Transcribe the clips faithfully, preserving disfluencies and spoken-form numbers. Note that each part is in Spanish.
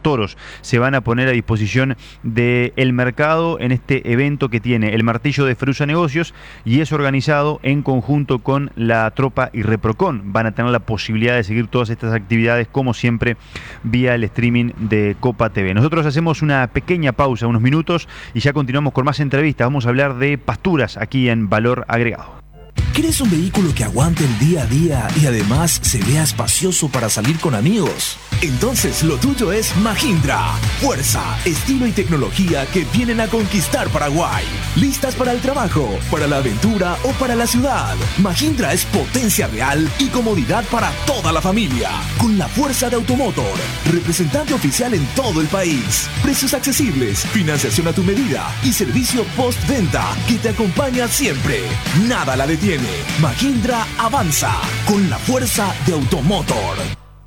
toros se van a poner a disposición del mercado en este evento que tiene el martillo de Ferusa Negocios y es organizado en conjunto con la Tropa y Reprocon. Van a tener la posibilidad de seguir todas estas actividades, como siempre, vía el streaming de Copa T V. Nosotros hacemos una pequeña pausa, unos minutos, y ya continuamos con más entrevistas. Vamos a hablar de pasturas aquí en Valor Agregado. ¿Querés un vehículo que aguante el día a día y además se vea espacioso para salir con amigos? Entonces lo tuyo es Mahindra. Fuerza, estilo y tecnología que vienen a conquistar Paraguay. ¿Listas para el trabajo, para la aventura o para la ciudad? Mahindra es potencia real y comodidad para toda la familia. Con la fuerza de Automotor, representante oficial en todo el país. Precios accesibles, financiación a tu medida y servicio postventa que te acompaña siempre. Nada la detiene. Mahindra avanza con la fuerza de Automotor.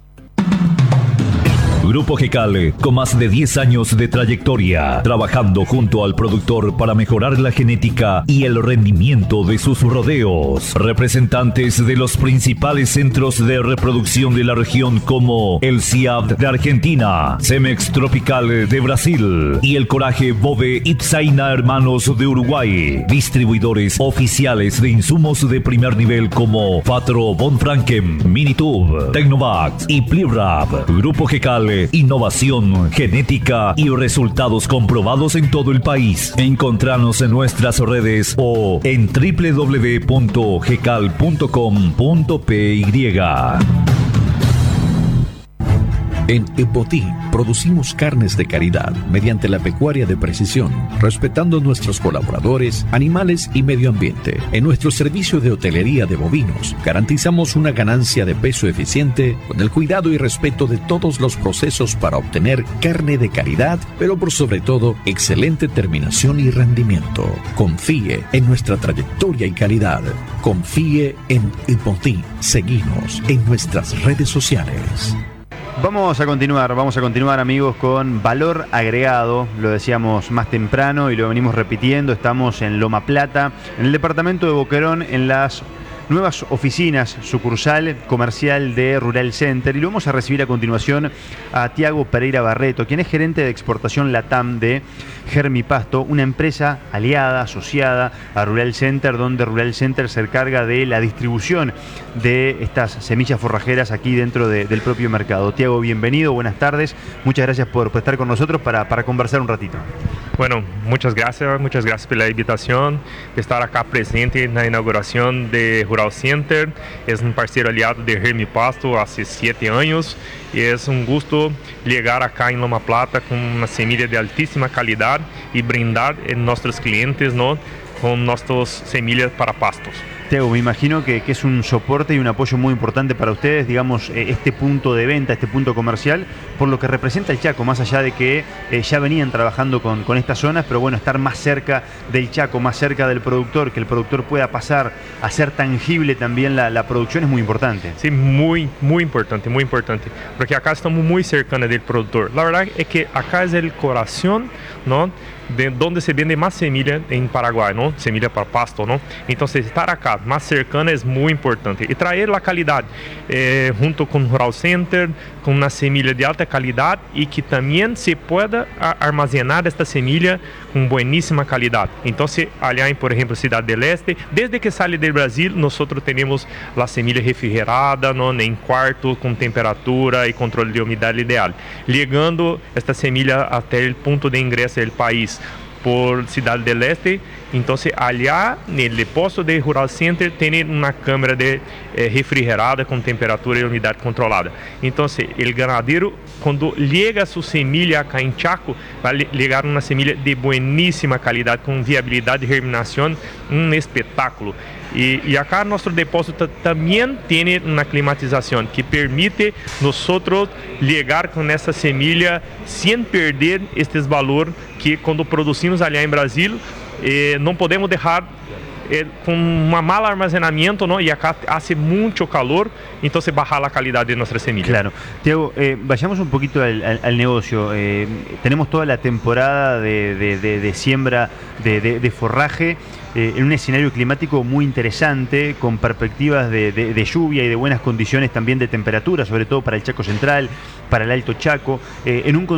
Grupo Gecal, con más de diez años de trayectoria, trabajando junto al productor para mejorar la genética y el rendimiento de sus rodeos. Representantes de los principales centros de reproducción de la región como el C I A B de Argentina, Cemex Tropical de Brasil y el Coraje Bove Ipsaina Hermanos de Uruguay. Distribuidores oficiales de insumos de primer nivel como Fatro Von Franken, Minitube, Tecnovax y Plirap. Grupo Gecal, innovación, genética y resultados comprobados en todo el país. Encontranos en nuestras redes o en doble u doble u doble u punto gecal punto com punto p y. En Epotí producimos carnes de calidad mediante la pecuaria de precisión, respetando a nuestros colaboradores, animales y medio ambiente. En nuestro servicio de hotelería de bovinos, garantizamos una ganancia de peso eficiente con el cuidado y respeto de todos los procesos para obtener carne de calidad, pero por sobre todo, excelente terminación y rendimiento. Confíe en nuestra trayectoria y calidad. Confíe en Epotí. Seguinos en nuestras redes sociales. Vamos a continuar, vamos a continuar amigos con Valor Agregado, lo decíamos más temprano y lo venimos repitiendo, estamos en Loma Plata, en el departamento de Boquerón, en las nuevas oficinas sucursal comercial de Rural Center, y lo vamos a recibir a continuación a Tiago Pereira Barreto, quien es gerente de exportación LATAM de Germipasto, una empresa aliada, asociada a Rural Center, donde Rural Center se encarga de la distribución de estas semillas forrajeras aquí dentro de, del propio mercado. Tiago, bienvenido, buenas tardes, muchas gracias por, por estar con nosotros para, para conversar un ratito. Bueno, muchas gracias, muchas gracias por la invitación, de estar acá presente en la inauguración de Rural Center. Es un parceiro aliado de Germipasto hace siete años y es un gusto llegar acá en Loma Plata con una semilla de altísima calidad y brindar a nuestros clientes, ¿no?, con nuestras semillas para pastos. Tiago, me imagino que, que es un soporte y un apoyo muy importante para ustedes, digamos, eh, este punto de venta, este punto comercial, por lo que representa el Chaco, más allá de que eh, ya venían trabajando con, con estas zonas, pero bueno, estar más cerca del Chaco, más cerca del productor, que el productor pueda pasar a ser tangible también la, la producción, es muy importante. Sí, muy, muy importante, muy importante, porque acá estamos muy cercanos del productor. La verdad es que acá es el corazón, ¿no?, de donde se vende más semilla en Paraguay, ¿no? Semilla para pasto, ¿no? Entonces, estar acá más cercano es muy importante. Y traer la calidad eh, junto con Rural Center, con una semilla de alta calidad y que también se pueda armazenar esta semilla con buenísima calidad. Entonces, allá en, por ejemplo, Ciudad del Este, desde que sale del Brasil, nosotros tenemos la semilla refrigerada, ¿no?, en cuarto, con temperatura y control de humedad ideal, llegando esta semilla hasta el punto de ingreso del país por Ciudad del Este. Entonces, allá en el depósito de Rural Center tienen una cámara de eh, refrigerada con temperatura y humedad controlada. Entonces, el ganadero, cuando llega su semilla acá en Chaco, va a llegar una semilla de buenísima calidad, con viabilidad de germinación, un espectáculo. Y, y acá nuestro depósito también tiene una climatización que permite nosotros llegar con esa semilla sin perder este valor que cuando producimos allá en Brasil, eh, no podemos dejar eh, con un mal almacenamiento, ¿no? Y acá hace mucho calor, entonces baja la calidad de nuestra semilla. Claro. Tiago, eh, vayamos un poquito al, al, al negocio. Eh, tenemos toda la temporada de, de, de, de siembra de, de, de forraje. Eh, en un escenario climático muy interesante, con perspectivas de, de, de lluvia y de buenas condiciones también de temperatura, sobre todo para el Chaco Central, para el Alto Chaco, eh, en un